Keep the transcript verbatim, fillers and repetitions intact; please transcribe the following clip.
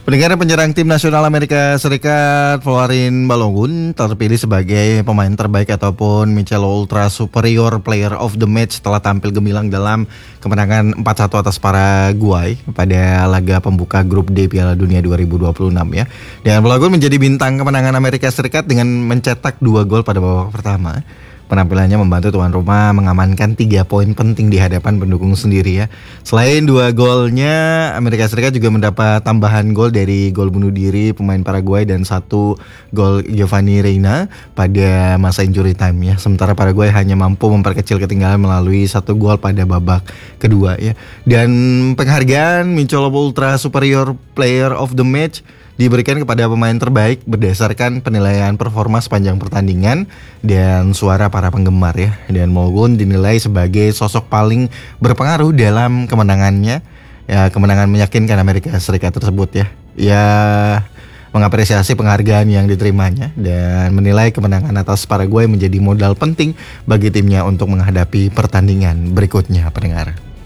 Pendengar, penyerang tim nasional Amerika Serikat Folarin Balogun terpilih sebagai pemain terbaik ataupun Michelob Ultra Superior Player of the Match setelah tampil gemilang dalam kemenangan empat satu atas Paraguay pada laga pembuka grup D Piala Dunia dua ribu dua puluh enam ya. Dan Balogun menjadi bintang kemenangan Amerika Serikat dengan mencetak dua gol pada babak pertama. Penampilannya membantu tuan rumah mengamankan tiga poin penting di hadapan pendukung sendiri ya. Selain dua golnya, Amerika Serikat juga mendapat tambahan gol dari gol bunuh diri pemain Paraguay dan satu gol Giovanni Reina pada masa injury time ya. Sementara Paraguay hanya mampu memperkecil ketinggalan melalui satu gol pada babak kedua ya. Dan penghargaan Michelob Ultra Superior Player of the Match diberikan kepada pemain terbaik berdasarkan penilaian performa sepanjang pertandingan dan suara para penggemar ya. Dan Balogun dinilai sebagai sosok paling berpengaruh dalam kemenangannya. Ya, kemenangan meyakinkan Amerika Serikat tersebut ya. Ya, mengapresiasi penghargaan yang diterimanya dan menilai kemenangan atas Paraguay menjadi modal penting bagi timnya untuk menghadapi pertandingan berikutnya, pendengar.